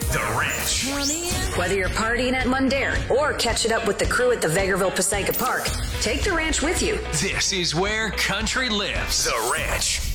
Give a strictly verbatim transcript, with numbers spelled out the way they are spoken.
The Ranch. Whether you're partying at Mundair or catching up with the crew at the Vegreville Passaica Park, take the ranch with you. This is where country lives. The Ranch.